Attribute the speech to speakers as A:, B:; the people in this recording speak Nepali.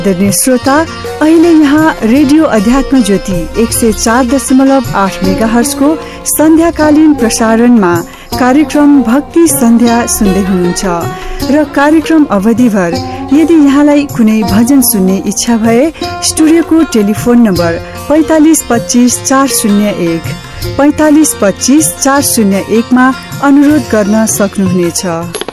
A: आदरणीय श्रोता, अहिले यहाँ रेडियो अध्यात्म ज्योति 104.8 मेगाहर्ज को सन्ध्याकालीन प्रसारणमा कार्यक्रम भक्ति सन्ध्या सुन्दै हुनुहुन्छ र कार्यक्रम अवधिभर यदि यहाँलाई कुनै भजन सुन्ने इच्छा भए स्टुडियोको टेलिफोन नम्बर 45 25 401 45 25 401 मा अनुरोध गर्न सक्नुहुनेछ।